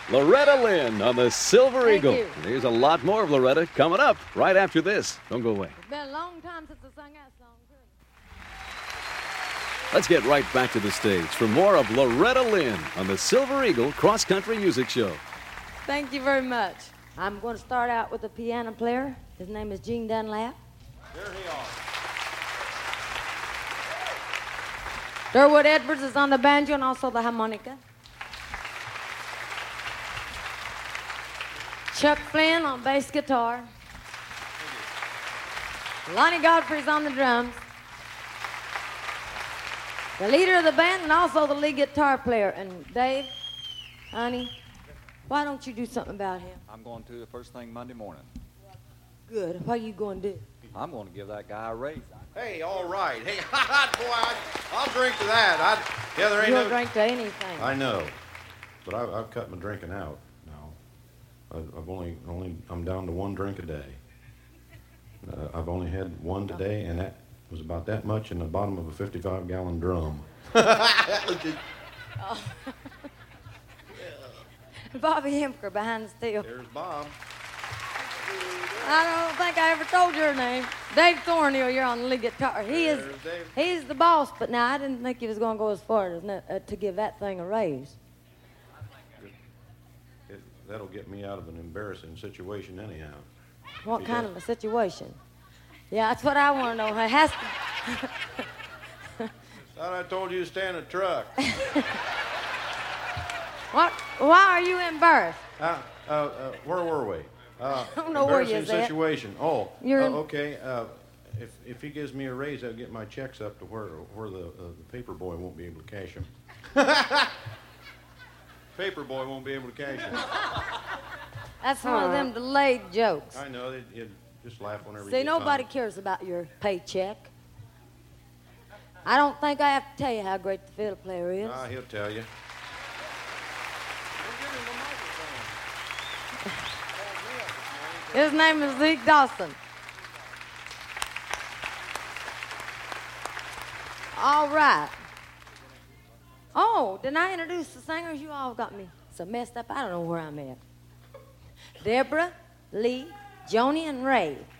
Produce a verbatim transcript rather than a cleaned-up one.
Loretta Lynn on the Silver Thank Eagle. you. And here's a lot more of Loretta coming up right after this. Don't go away. It's been a long time since I sang that song, too. Let's get right back to the stage for more of Loretta Lynn on the Silver Eagle Cross Country Music Show. Thank you very much. I'm going to start out with a piano player. His name is Gene Dunlap. There he are. Durwood Edwards is on the banjo and also the harmonica. Chuck Flynn on bass guitar. Lonnie Godfrey's on the drums. The leader of the band and also the lead guitar player. And Dave, honey, why don't you do something about him? I'm going to the first thing Monday morning. Good. What are you going to do? I'm going to give that guy a raise. Hey, all right. Hey, boy, I, I'll drink to that. I, yeah, there ain't You'll no... drink to anything. I know, but I, I've cut my drinking out now. I, I've only, only, I'm down to one drink a day. Uh, I've only had one today, and that was about that much in the bottom of a fifty-five gallon drum. Oh. Bobby Hemker behind the steel. There's Bob. I don't think I ever told your name. Dave Thornhill, you're on the lead guitar. He is, There's Dave. he's the boss, but now I didn't think he was going to go as far as no- uh, to give that thing a raise. It, that'll get me out of an embarrassing situation anyhow. What He kind does. of a situation? Yeah, that's what I want to know. It has to. Thought I told you to stay in a truck. What? Why are you embarrassed? Uh, uh, uh, where were we? Uh, I don't know where you're embarrassing at. situation. Oh, You're uh, in- okay. Uh, if if he gives me a raise, I'll get my checks up to where where the uh, the paper boy won't be able to cash them. Paper boy won't be able to cash them. That's one of them delayed jokes. I know. It, it just laugh whenever. you See, get nobody time. cares about your paycheck. I don't think I have to tell you how great the fiddle player is. Ah, he'll tell you. His name is Zeke Dawson. All right. Oh, didn't I introduce the singers? You all got me so messed up. I don't know where I'm at. Deborah, Lee, Joni, and Ray.